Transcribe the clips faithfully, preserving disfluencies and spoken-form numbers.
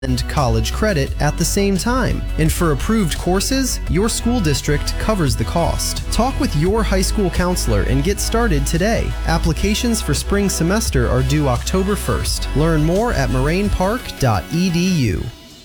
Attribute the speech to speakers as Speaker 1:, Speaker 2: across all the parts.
Speaker 1: and college credit at the same time. And for approved courses, your school district covers the cost. Talk with your high school counselor and get started today. Applications for spring semester are due October first. Learn more at moraine park dot e d u.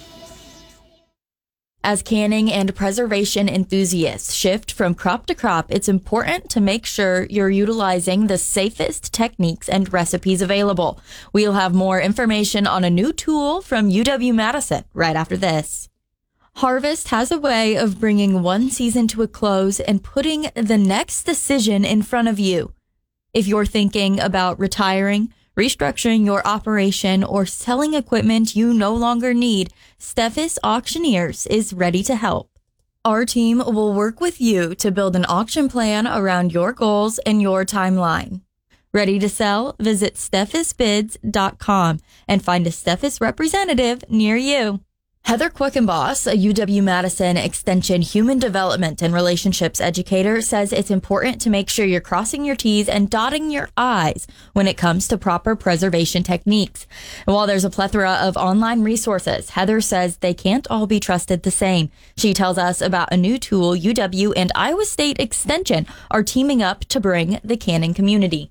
Speaker 2: As canning and preservation enthusiasts shift from crop to crop, it's important to make sure you're utilizing the safest techniques and recipes available. We'll have more information on a new tool from U W-Madison right after this. Harvest has a way of bringing one season to a close and putting the next decision in front of you. If you're thinking about retiring, restructuring your operation, or selling equipment you no longer need, Steffes Auctioneers is ready to help. Our team will work with you to build an auction plan around your goals and your timeline. Ready to sell? Visit steffes bids dot com and find a Steffes representative near you. Heather Quickenboss, a U W-Madison Extension Human Development and Relationships educator, says it's important to make sure you're crossing your T's and dotting your I's when it comes to proper preservation techniques. And while there's a plethora of online resources, Heather says they can't all be trusted the same. She tells us about a new tool U W and Iowa State Extension are teaming up to bring the canning community.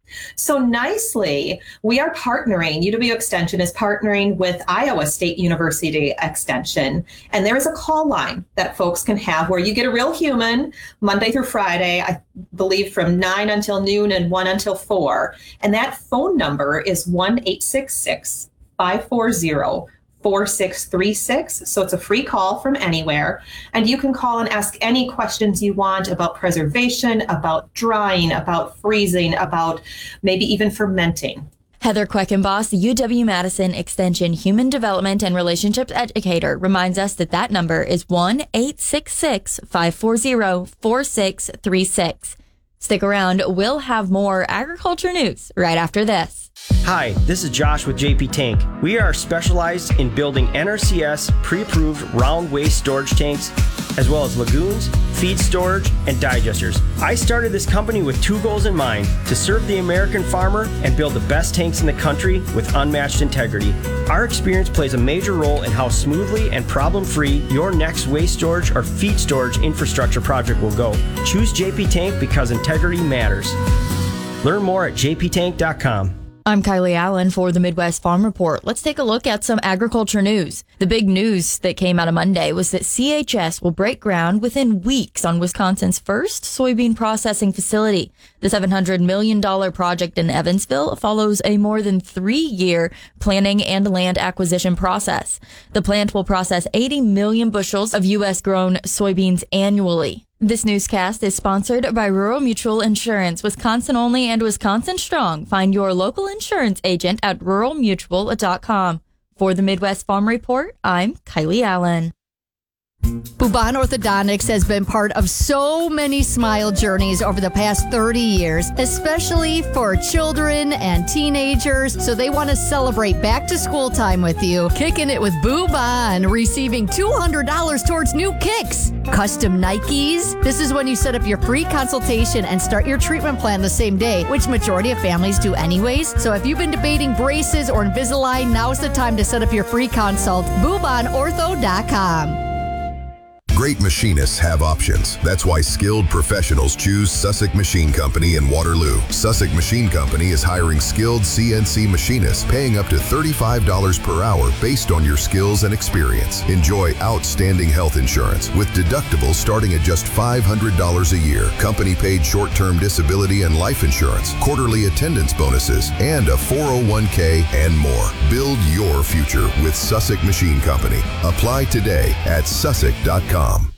Speaker 3: So nicely, we are partnering, U W Extension is partnering with Iowa State University Extension. And there is a call line that folks can have where you get a real human Monday through Friday, I believe from nine until noon and one until four. And that phone number is one eight six six, five four zero, four six three six. So it's a free call from anywhere. And you can call and ask any questions you want about preservation, about drying, about freezing, about maybe even fermenting.
Speaker 2: Heather Quickenboss, the U W-Madison Extension Human Development and Relationships Educator, reminds us that that number is one eight six six, five four zero, four six three six. Stick around. We'll have more agriculture news right after this.
Speaker 4: Hi, this is Josh with J P Tank. We are specialized in building N R C S pre-approved round waste storage tanks, as well as lagoons, feed storage, and digesters. I started this company with two goals in mind: to serve the American farmer and build the best tanks in the country with unmatched integrity. Our experience plays a major role in how smoothly and problem-free your next waste storage or feed storage infrastructure project will go. Choose J P Tank because integrity matters. Learn more at j p tank dot com.
Speaker 2: I'm Kylie Allen for the Midwest Farm Report. Let's take a look at some agriculture news. The big news that came out of Monday was that C H S will break ground within weeks on Wisconsin's first soybean processing facility. The seven hundred million dollars project in Evansville follows a more than three-year planning and land acquisition process. The plant will process eighty million bushels of U S-grown soybeans annually. This newscast is sponsored by Rural Mutual Insurance, Wisconsin only and Wisconsin strong. Find your local insurance agent at rural mutual dot com. For the Midwest Farm Report, I'm Kylie Allen.
Speaker 5: Buban Orthodontics has been part of so many smile journeys over the past thirty years, especially for children and teenagers. So they want to celebrate back to school time with you, kicking it with Buban, receiving two hundred dollars towards new kicks, custom Nikes. This is when you set up your free consultation and start your treatment plan the same day, which majority of families do anyways. So if you've been debating braces or Invisalign, now's the time to set up your free consult. Buban Ortho dot com.
Speaker 6: Great machinists have options. That's why skilled professionals choose Sussex Machine Company in Waterloo. Sussex Machine Company is hiring skilled C N C machinists, paying up to thirty-five dollars per hour based on your skills and experience. Enjoy outstanding health insurance with deductibles starting at just five hundred dollars a year, company-paid short-term disability and life insurance, quarterly attendance bonuses, and a four oh one k and more. Build your future with Sussex Machine Company. Apply today at sussex dot com.